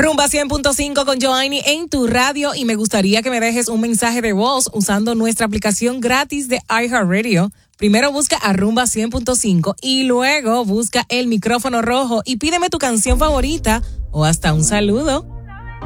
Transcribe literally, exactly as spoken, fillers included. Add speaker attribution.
Speaker 1: Rumba cien punto cinco con Joanny en tu radio y me gustaría que me dejes un mensaje de voz usando nuestra aplicación gratis de iHeartRadio. Primero busca a Rumba cien punto cinco y luego busca el micrófono rojo y pídeme tu canción favorita o hasta un saludo.